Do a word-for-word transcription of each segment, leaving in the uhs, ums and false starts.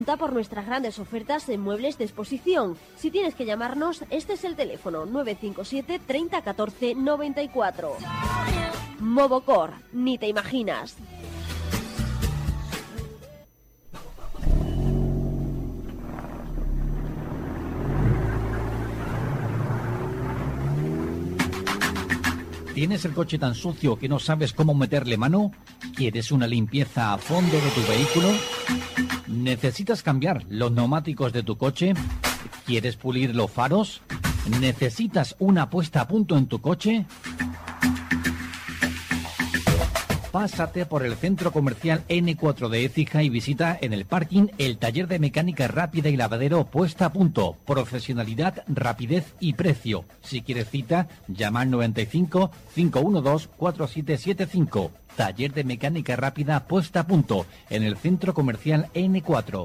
Pregunta por nuestras grandes ofertas en muebles de exposición. Si tienes que llamarnos, este es el teléfono nueve cinco siete treinta catorce noventa y cuatro. Movocor, ni te imaginas. ¿Tienes el coche tan sucio que no sabes cómo meterle mano? ¿Quieres una limpieza a fondo de tu vehículo? ¿Necesitas cambiar los neumáticos de tu coche? ¿Quieres pulir los faros? ¿Necesitas una puesta a punto en tu coche? Pásate por el centro comercial ene cuatro de Écija y visita en el parking el taller de mecánica rápida y lavadero puesta a punto. Profesionalidad, rapidez y precio. Si quieres cita, llama al noventa y cinco, cinco uno dos, cuatro siete siete cinco. Taller de mecánica rápida puesta a punto en el centro comercial ene cuatro.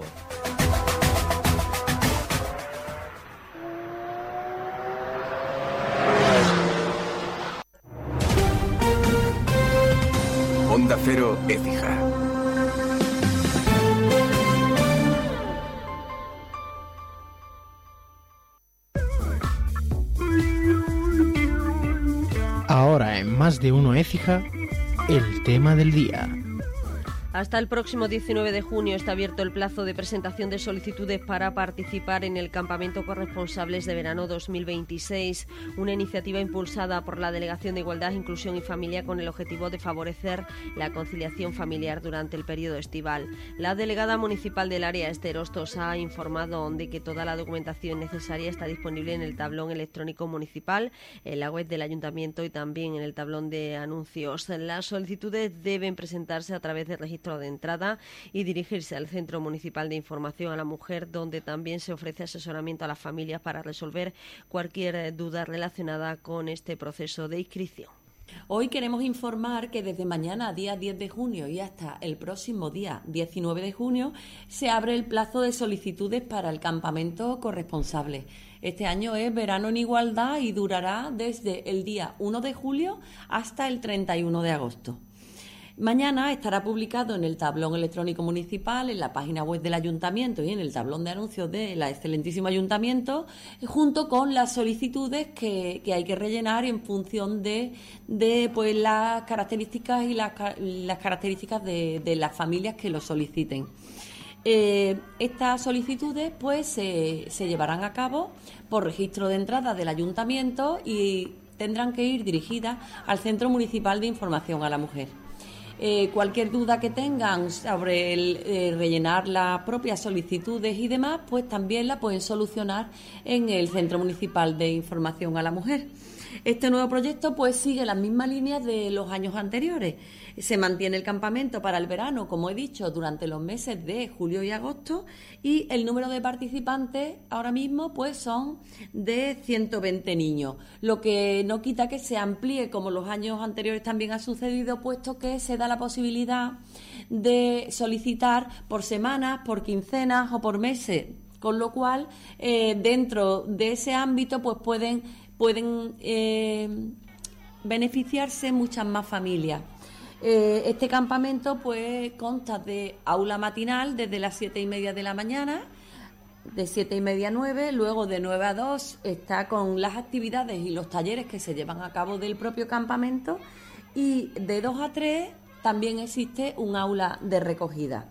Onda Cero, Écija. Ahora en Más de Uno Écija, el tema del día. Hasta el próximo diecinueve de junio está abierto el plazo de presentación de solicitudes para participar en el Campamento Corresponsables de Verano dos mil veintiséis, una iniciativa impulsada por la Delegación de Igualdad, Inclusión y Familia con el objetivo de favorecer la conciliación familiar durante el periodo estival. La delegada municipal del área, Esther Hostos, ha informado de que toda la documentación necesaria está disponible en el tablón electrónico municipal, en la web del ayuntamiento y también en el tablón de anuncios. Las solicitudes deben presentarse a través del registro de entrada y dirigirse al Centro Municipal de Información a la Mujer, donde también se ofrece asesoramiento a las familias para resolver cualquier duda relacionada con este proceso de inscripción. Hoy queremos informar que desde mañana, día diez de junio, y hasta el próximo día diecinueve de junio, se abre el plazo de solicitudes para el campamento corresponsable. Este año es Verano en Igualdad y durará desde el día uno de julio hasta el treinta y uno de agosto. Mañana estará publicado en el tablón electrónico municipal, en la página web del ayuntamiento y en el tablón de anuncios del excelentísimo ayuntamiento, junto con las solicitudes que, que hay que rellenar en función de, de pues, las características y las, las características de, de las familias que lo soliciten. Eh, estas solicitudes pues se, se llevarán a cabo por registro de entrada del ayuntamiento y tendrán que ir dirigidas al Centro Municipal de Información a la Mujer. Eh, cualquier duda que tengan sobre el, eh, rellenar las propias solicitudes y demás, pues también la pueden solucionar en el Centro Municipal de Información a la Mujer. Este nuevo proyecto pues sigue las mismas líneas de los años anteriores. Se mantiene el campamento para el verano, como he dicho, durante los meses de julio y agosto, y el número de participantes ahora mismo pues son de ciento veinte niños, lo que no quita que se amplíe, como los años anteriores también ha sucedido, puesto que se da la posibilidad de solicitar por semanas, por quincenas o por meses, con lo cual eh, dentro de ese ámbito pues pueden pueden eh, beneficiarse muchas más familias. Eh, este campamento pues consta de aula matinal desde las siete y media de la mañana, de siete y media a nueve, luego de nueve a dos está con las actividades y los talleres que se llevan a cabo del propio campamento, y de dos a tres también existe un aula de recogida.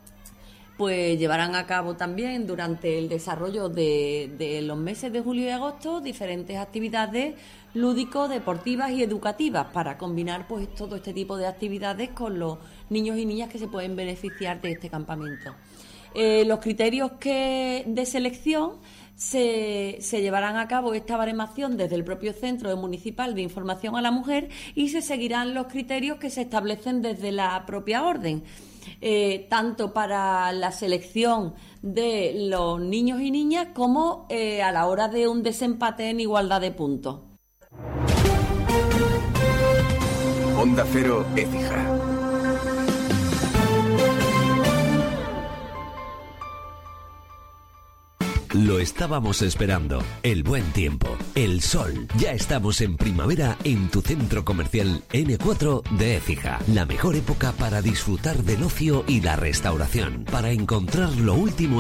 Pues llevarán a cabo también durante el desarrollo de, de los meses de julio y agosto diferentes actividades lúdico-deportivas y educativas para combinar pues todo este tipo de actividades con los niños y niñas que se pueden beneficiar de este campamento. Eh, los criterios que, de selección se, se llevarán a cabo esta baremación desde el propio Centro Municipal de Información a la Mujer y se seguirán los criterios que se establecen desde la propia orden. Eh, tanto para la selección de los niños y niñas como eh, a la hora de un desempate en igualdad de puntos. Onda Cero, Écija. Lo estábamos esperando. El buen tiempo, el sol. Ya estamos en primavera en tu centro comercial ene cuatro de Écija. La mejor época para disfrutar del ocio y la restauración. Para encontrar lo último